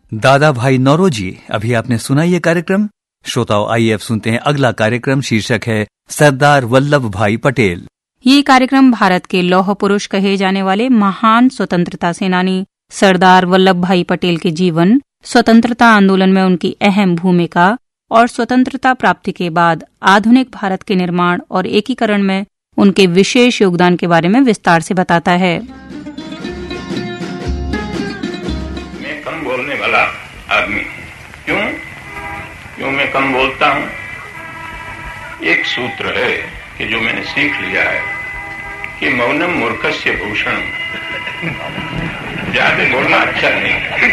दादा भाई नौरोजी। अभी आपने सुना ये कार्यक्रम। श्रोताओं, आइए अब सुनते हैं अगला कार्यक्रम। शीर्षक है सरदार वल्लभ भाई पटेल। ये कार्यक्रम भारत के लौह पुरुष कहे जाने वाले महान स्वतंत्रता सेनानी सरदार वल्लभ भाई पटेल के जीवन, स्वतंत्रता आंदोलन में उनकी अहम भूमिका और स्वतंत्रता प्राप्ति के बाद आधुनिक भारत के निर्माण और एकीकरण में उनके विशेष योगदान के बारे में विस्तार से बताता है। मैं कम बोलने वाला आदमी क्यों मैं कम बोलता हूँ? एक सूत्र है कि जो मैंने सीख लिया है कि मौनम मूर्खस्य भूषण। ज्यादा बोलना अच्छा नहीं।